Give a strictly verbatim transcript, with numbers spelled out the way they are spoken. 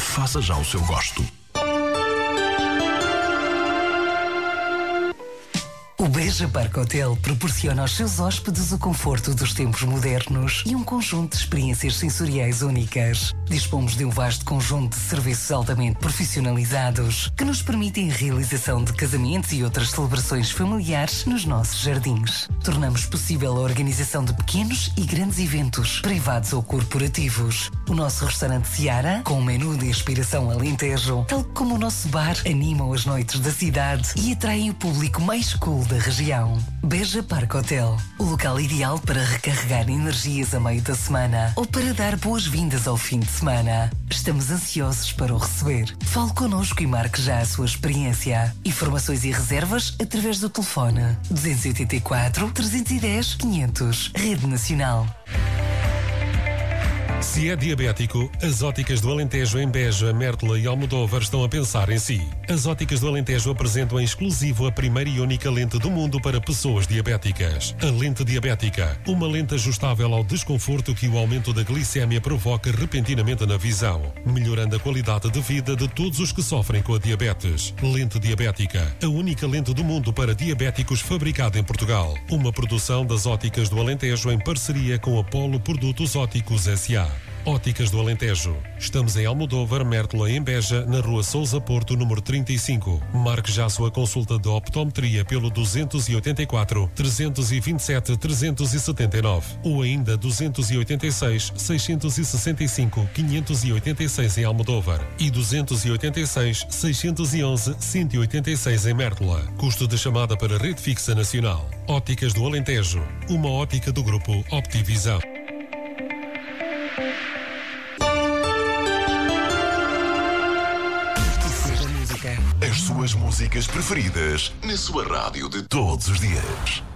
Faça já o seu gosto. O Beja Park Hotel proporciona aos seus hóspedes o conforto dos tempos modernos e um conjunto de experiências sensoriais únicas. Dispomos de um vasto conjunto de serviços altamente profissionalizados que nos permitem a realização de casamentos e outras celebrações familiares nos nossos jardins. Tornamos possível a organização de pequenos e grandes eventos, privados ou corporativos. O nosso restaurante Seara, com um menu de inspiração alentejo, tal como o nosso bar, animam as noites da cidade e atraem o público mais cool da região. Beja Park Hotel, o local ideal para recarregar energias a meio da semana ou para dar boas-vindas ao fim de semana. Estamos ansiosos para o receber. Fale connosco e marque já a sua experiência. Informações e reservas através do telefone duzentos e oitenta e quatro, trezentos e dez, quinhentos. Rede Nacional. Se é diabético, as Óticas do Alentejo em Beja, Mértola e Almodóvar estão a pensar em si. As Óticas do Alentejo apresentam em exclusivo a primeira e única lente do mundo para pessoas diabéticas. A lente diabética, uma lente ajustável ao desconforto que o aumento da glicémia provoca repentinamente na visão, melhorando a qualidade de vida de todos os que sofrem com a diabetes. Lente diabética, a única lente do mundo para diabéticos fabricada em Portugal. Uma produção das Óticas do Alentejo em parceria com a Polo Produtos Óticos S A Óticas do Alentejo. Estamos em Almodóvar, Mértola, em Beja, na Rua Sousa Porto, número trinta e cinco. Marque já a sua consulta de optometria pelo duzentos e oitenta e quatro, trezentos e vinte e sete, trezentos e setenta e nove ou ainda duzentos e oitenta e seis, seiscentos e sessenta e cinco, quinhentos e oitenta e seis em Almodóvar e duzentos e oitenta e seis, seiscentos e onze, cento e oitenta e seis em Mértola. Custo de chamada para rede fixa nacional. Óticas do Alentejo, uma ótica do grupo Optivisão. As suas músicas preferidas na sua rádio de todos os dias.